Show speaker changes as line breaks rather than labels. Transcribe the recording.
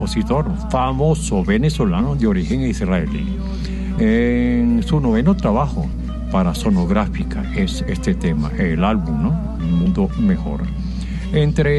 compositor famoso venezolano de origen israelí. En su noveno trabajo para Sonográfica es este tema, el álbum, ¿no? Un mundo mejor. Entre